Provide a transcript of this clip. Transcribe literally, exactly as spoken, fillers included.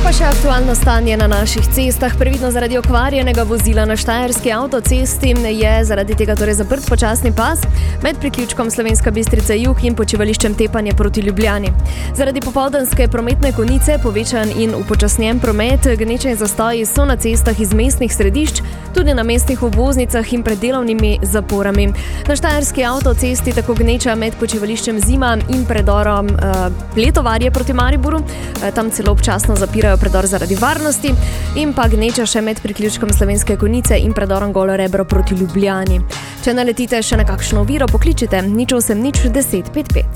Pa še aktualno stanje na naših cestah. Previdno zaradi okvarjenega vozila na štajerski avtocesti je zaradi tega torej zaprt počasni pas med priključkom Slovenska Bistrica jug in počivališčem Tepanje proti Ljubljani. Zaradi popoldanske prometne konice povečan in upočasnjen promet, gneče in zastoji so na cestah iz mestnih središč, tudi na mestnih obvoznicah in pred delovnimi zaporami. Na štajerski avtocesti tako gneča med počivališčem Zima in predorom uh, Letovarje proti Mariboru. Uh, tam celo občasno zapirajo predor zaradi varnosti in pa gneča še med priključkom Slovenske Konice in predorom Golo Rebro proti Ljubljani. Če naletite še na kakšno oviro, pokličite nič osem nič deset pet pet.